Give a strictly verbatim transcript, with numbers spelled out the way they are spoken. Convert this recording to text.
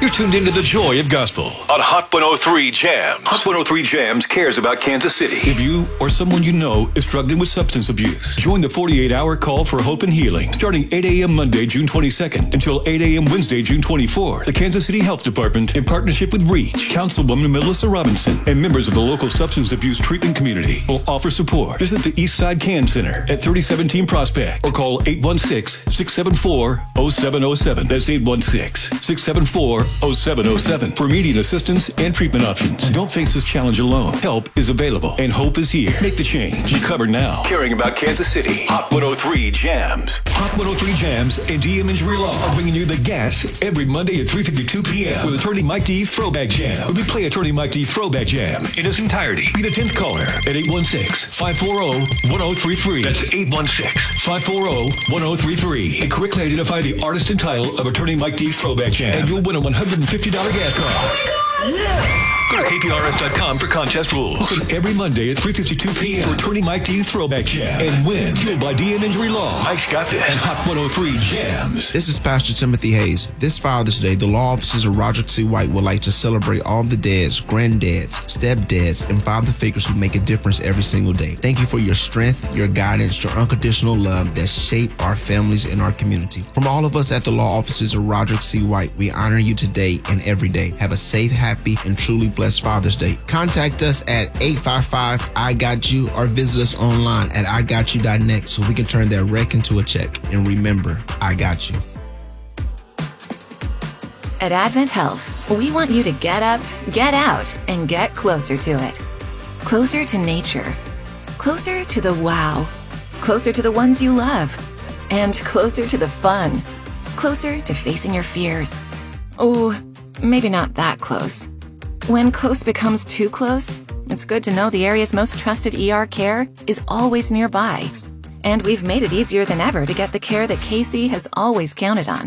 You're tuned into the joy of gospel on Hot one oh three Jams. Hot one oh three Jams cares about Kansas City. If you or someone you know is struggling with substance abuse, join the forty-eight hour call for hope and healing. Starting eight a.m. Monday, June twenty-second until eight a.m. Wednesday, June twenty-fourth, the Kansas City Health Department, in partnership with REACH, Councilwoman Melissa Robinson, and members of the local substance abuse treatment community will offer support. Visit the Eastside Can Center at thirty seventeen Prospect or call eight one six, six seven four, oh seven oh seven. That's eight one six, six seven four, oh seven oh seven for immediate assistance and treatment options. Don't face this challenge alone. Help is available and hope is here. Make the change. Recover now. Caring about Kansas City. Hot one oh three Jams. Hot one oh three Jams and D M Injury Law are bringing you the gas every Monday at three fifty-two p.m. with Attorney Mike D's Throwback Jam. When we play Attorney Mike D Throwback Jam in its entirety, be the tenth caller at eight one six, five four zero, one zero three three. That's eight one six, five four zero, one zero three three. And correctly identify the artist and title of Attorney Mike D's Throwback Jam, and you'll win a one hundred fifty dollars gas card. Yeah. Go to K P R S dot com for contest rules. Listen every Monday at three fifty-two p.m. for Attorney Mike D's Throwback Jam and win. Fueled by D M Injury Law. Mike's got this. And Hot one oh three Jams. This is Pastor Timothy Hayes. This Father's Day, the law offices of Roderick C. White would like to celebrate all the dads, granddads, stepdads, and father figures who make a difference every single day. Thank you for your strength, your guidance, your unconditional love that shape our families and our community. From all of us at the law offices of Roderick C. White, we honor you today and every day. Have a safe, happy, and truly blessed Father's Day. Contact us at eight five five, I got you or visit us online at I got you dot net so we can turn that wreck into a check. And remember, I got you. At Advent Health, we want you to get up, get out, and get closer to it. Closer to nature. Closer to the wow. Closer to the ones you love. And closer to the fun. Closer to facing your fears. Oh, maybe not that close. When close becomes too close, it's good to know the area's most trusted E R care is always nearby. And we've made it easier than ever to get the care that K C has always counted on.